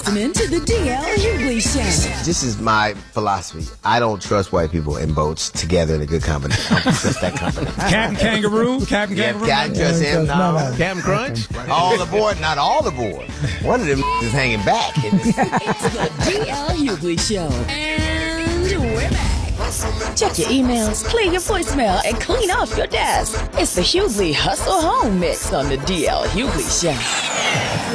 listening to the DL Hughley Show. This is my philosophy. I don't trust white people in boats together in a good company. I don't trust that company. Captain Kangaroo? Captain Kangaroo? Can't trust him. No. Captain Crunch? All aboard, not all aboard. One of them is hanging back. It's the DL Hughley Show. And we're back. Check your emails, clear your voicemail, and clean off your desk. It's the Hughley Hustle Home Mix on the DL Hughley Show.